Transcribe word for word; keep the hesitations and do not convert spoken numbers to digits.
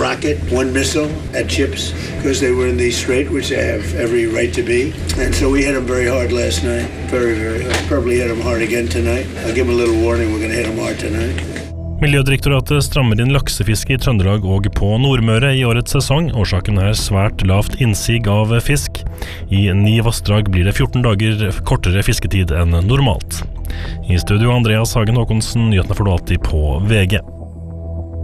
rocket, one missile at Chips, because they were in the strait, which they have every right to be. And so we hit them very hard last night. Very, very hard. Probably hit them hard again tonight. I'll give them a little warning, we're going to hit them hard tonight. Miljødirektoratet strammer inn laksefiske i Trøndelag og på Nordmøre i årets sesong. Årsaken er svært lavt innsig av fisk. I ni vassdrag blir det fjorten dager kortere fisketid enn normalt. I studio Andreas Hagen Håkonsen, nyhetene får du alltid på V G.